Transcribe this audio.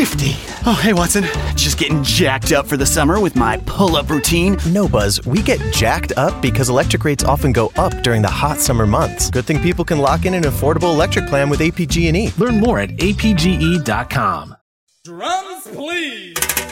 50. Oh, hey, Watson. Just getting jacked up for the summer with my pull-up routine. No, Buzz, we get jacked up because electric rates often go up during the hot summer months. Good thing people can lock in an affordable electric plan with APG&E. Learn more at apge.com. Drums, please.